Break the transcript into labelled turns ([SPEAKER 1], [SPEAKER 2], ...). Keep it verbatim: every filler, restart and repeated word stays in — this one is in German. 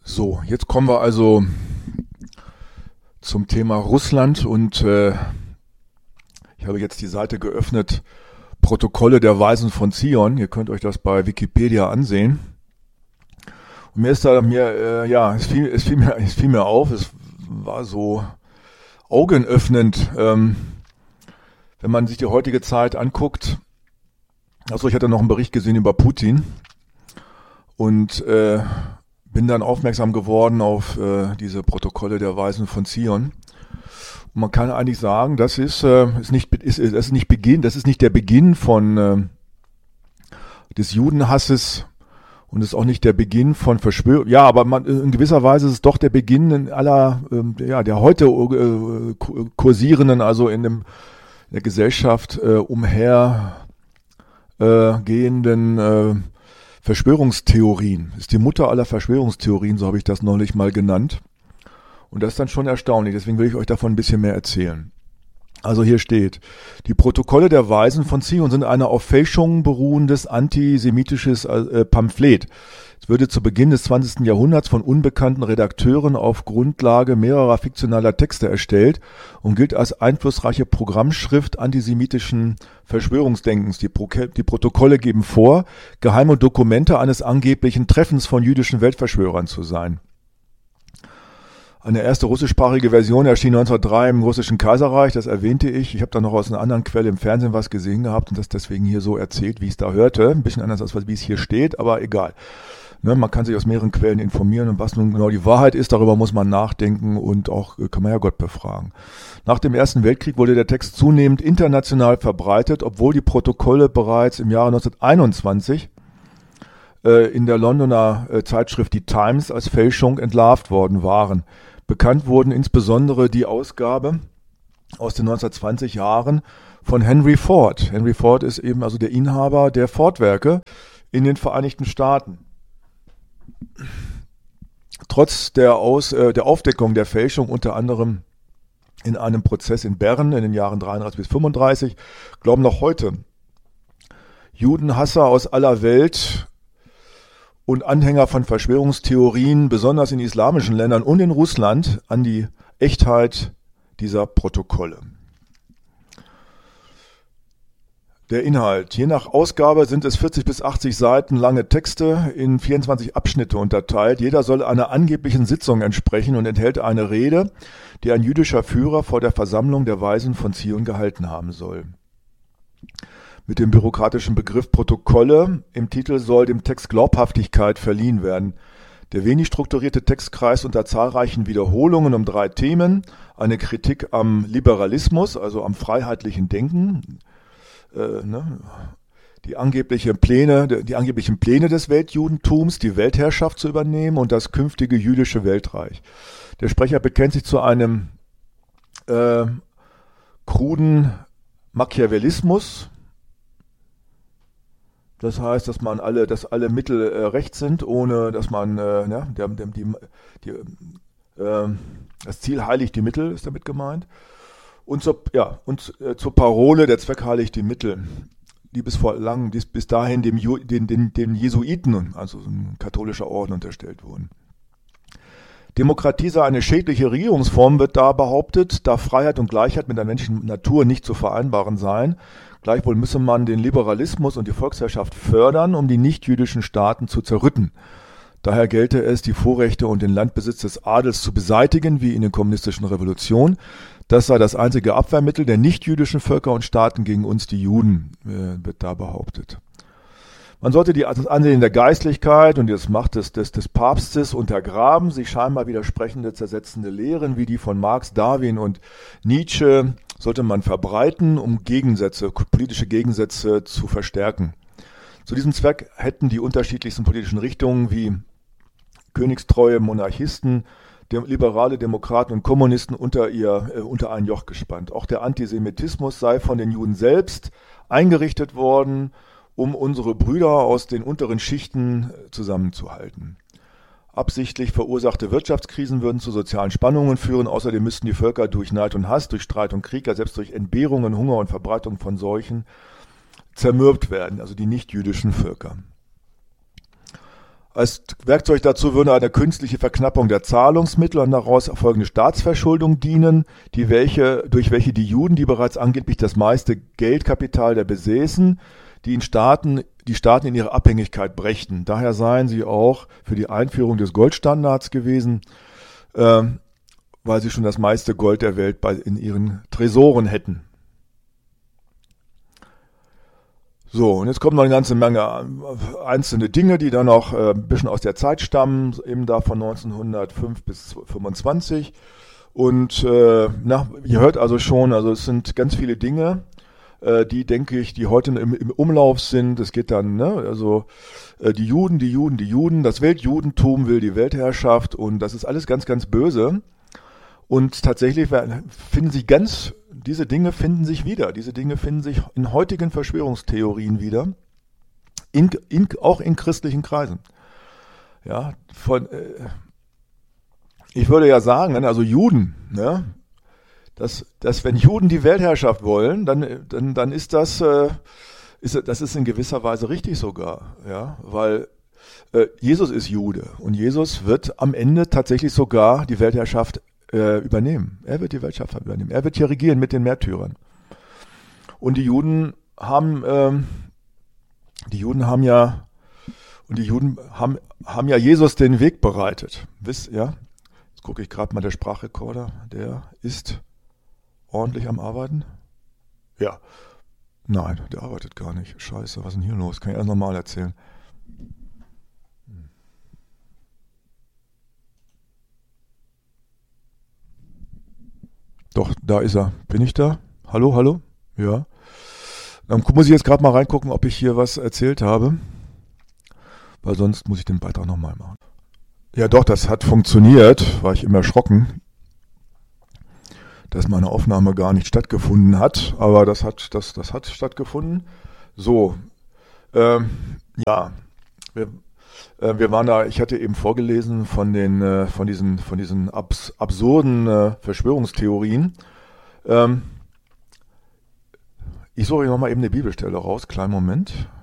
[SPEAKER 1] So, jetzt kommen wir also zum Thema Russland und äh, ich habe jetzt die Seite geöffnet, Protokolle der Weisen von Zion. Ihr könnt euch das bei Wikipedia ansehen. Und mir ist da mir, äh, ja, es fiel, es fiel mir, es fiel mir auf, es war so augenöffnend, ähm, wenn man sich die heutige Zeit anguckt. Achso, ich hatte noch einen Bericht gesehen über Putin und äh, bin dann aufmerksam geworden auf äh, diese Protokolle der Weisen von Zion. Und man kann eigentlich sagen, das ist, äh, ist nicht, ist, das ist nicht Beginn, das ist nicht der Beginn von äh, des Judenhasses und ist auch nicht der Beginn von Verschwörung. Ja, aber man, in gewisser Weise ist es doch der Beginn aller, äh, ja, der heute äh, kursierenden, also in, dem, in der Gesellschaft äh, umher äh, gehenden äh, Verschwörungstheorien. Ist die Mutter aller Verschwörungstheorien, so habe ich das neulich mal genannt. Und das ist dann schon erstaunlich, deswegen will ich euch davon ein bisschen mehr erzählen. Also hier steht, die Protokolle der Weisen von Zion sind eine auf Fälschungen beruhendes antisemitisches äh, Pamphlet. Es würde zu Beginn des zwanzigsten Jahrhunderts von unbekannten Redakteuren auf Grundlage mehrerer fiktionaler Texte erstellt und gilt als einflussreiche Programmschrift antisemitischen Verschwörungsdenkens. Die, Pro- die Protokolle geben vor, geheime Dokumente eines angeblichen Treffens von jüdischen Weltverschwörern zu sein. Eine erste russischsprachige Version erschien neunzehnhundertdrei im russischen Kaiserreich, das erwähnte ich. Ich habe da noch aus einer anderen Quelle im Fernsehen was gesehen gehabt und das deswegen hier so erzählt, wie ich es da hörte. Ein bisschen anders, als wie es hier steht, aber egal. Ne, man kann sich aus mehreren Quellen informieren und was nun genau die Wahrheit ist, darüber muss man nachdenken und auch kann man ja Gott befragen. Nach dem Ersten Weltkrieg wurde der Text zunehmend international verbreitet, obwohl die Protokolle bereits im Jahre neunzehnhunderteinundzwanzig äh, in der Londoner äh, Zeitschrift Die Times als Fälschung entlarvt worden waren. Bekannt wurden insbesondere die Ausgabe aus den neunzehnhundertzwanzig Jahren von Henry Ford. Henry Ford ist eben also der Inhaber der Ford-Werke in den Vereinigten Staaten. Trotz der, Aus, äh, der Aufdeckung der Fälschung, unter anderem in einem Prozess in Bern in den Jahren dreiunddreißig bis fünfunddreißig, glauben noch heute Judenhasser aus aller Welt und Anhänger von Verschwörungstheorien, besonders in islamischen Ländern und in Russland, an die Echtheit dieser Protokolle. Der Inhalt. Je nach Ausgabe sind es vierzig bis achtzig Seiten lange Texte in vierundzwanzig Abschnitte unterteilt. Jeder soll einer angeblichen Sitzung entsprechen und enthält eine Rede, die ein jüdischer Führer vor der Versammlung der Weisen von Zion gehalten haben soll. Mit dem bürokratischen Begriff Protokolle im Titel soll dem Text Glaubhaftigkeit verliehen werden. Der wenig strukturierte Text kreist unter zahlreichen Wiederholungen um drei Themen. Eine Kritik am Liberalismus, also am freiheitlichen Denken, äh, ne? die, angebliche Pläne, die angeblichen Pläne des Weltjudentums, die Weltherrschaft zu übernehmen und das künftige jüdische Weltreich. Der Sprecher bekennt sich zu einem äh, kruden Machiavellismus. Das heißt, dass man alle, dass alle Mittel äh, rechts sind, ohne dass man, äh, ja, der, der, die, die, äh, das Ziel heiligt die Mittel, ist damit gemeint. Und zur, ja, und äh, zur Parole, der Zweck heiligt die Mittel, die bis vor lang, die bis dahin dem Ju, den, den, den Jesuiten, also ein katholischer Orden, unterstellt wurden. Demokratie sei eine schädliche Regierungsform, wird da behauptet, da Freiheit und Gleichheit mit der menschlichen Natur nicht zu vereinbaren seien. Gleichwohl müsse man den Liberalismus und die Volksherrschaft fördern, um die nichtjüdischen Staaten zu zerrütten. Daher gelte es, die Vorrechte und den Landbesitz des Adels zu beseitigen, wie in der kommunistischen Revolution. Das sei das einzige Abwehrmittel der nichtjüdischen Völker und Staaten gegen uns, die Juden, äh, wird da behauptet. Man sollte die, das Ansehen der Geistlichkeit und die Macht des, des, des Papstes untergraben, sich scheinbar widersprechende, zersetzende Lehren wie die von Marx, Darwin und Nietzsche sollte man verbreiten, um Gegensätze, politische Gegensätze zu verstärken. Zu diesem Zweck hätten die unterschiedlichsten politischen Richtungen wie königstreue Monarchisten, liberale Demokraten und Kommunisten unter ihr äh, unter ein Joch gespannt. Auch der Antisemitismus sei von den Juden selbst eingerichtet worden, um unsere Brüder aus den unteren Schichten zusammenzuhalten. Absichtlich verursachte Wirtschaftskrisen würden zu sozialen Spannungen führen. Außerdem müssten die Völker durch Neid und Hass, durch Streit und Krieg, ja selbst durch Entbehrungen, Hunger und Verbreitung von Seuchen zermürbt werden, also die nichtjüdischen Völker. Als Werkzeug dazu würde eine künstliche Verknappung der Zahlungsmittel und daraus erfolgende Staatsverschuldung dienen, die welche, durch welche die Juden, die bereits angeblich das meiste Geldkapital der besäßen, die in Staaten, die Staaten in ihre Abhängigkeit brächten. Daher seien sie auch für die Einführung des Goldstandards gewesen, äh, weil sie schon das meiste Gold der Welt bei, in ihren Tresoren hätten. So, und jetzt kommen noch eine ganze Menge einzelne Dinge, die dann auch äh, ein bisschen aus der Zeit stammen, eben da von neunzehnhundertfünf bis fünfundzwanzig. Und äh, na, ihr hört also schon, also es sind ganz viele Dinge, äh, die, denke ich, die heute im, im Umlauf sind. Es geht dann, ne, also äh, die Juden, die Juden, die Juden, das Weltjudentum will die Weltherrschaft und das ist alles ganz, ganz böse. Und tatsächlich finden sich ganz, diese Dinge finden sich wieder. Diese Dinge finden sich in heutigen Verschwörungstheorien wieder, in, in, auch in christlichen Kreisen. Ja, von, äh, ich würde ja sagen, also Juden, ne, dass, dass wenn Juden die Weltherrschaft wollen, dann, dann, dann ist das, äh, ist, das ist in gewisser Weise richtig sogar, ja, weil äh, Jesus ist Jude und Jesus wird am Ende tatsächlich sogar die Weltherrschaft übernehmen. Er wird die Weltherrschaft übernehmen. Er wird hier regieren mit den Märtyrern. Und die Juden haben, ähm, die Juden haben ja, und die Juden haben, haben ja Jesus den Weg bereitet. Wisst, ja? Jetzt gucke ich gerade mal, der Sprachrekorder, der ist ordentlich am Arbeiten. Ja. Nein, der arbeitet gar nicht. Scheiße, was ist denn hier los? Kann ich erst nochmal erzählen. Doch, da ist er. Bin ich da? Hallo, hallo? Ja. Dann muss ich jetzt gerade mal reingucken, ob ich hier was erzählt habe. Weil sonst muss ich den Beitrag nochmal machen. Ja doch, das hat funktioniert. War ich immer erschrocken, dass meine Aufnahme gar nicht stattgefunden hat. Aber das hat, das, das hat stattgefunden. So. Ähm, ja. Wir, äh, wir waren da, ich hatte eben vorgelesen von den, äh, von diesen, von diesen abs, absurden äh, Verschwörungstheorien. Ähm, ich suche hier nochmal eben eine Bibelstelle raus. Kleinen Moment.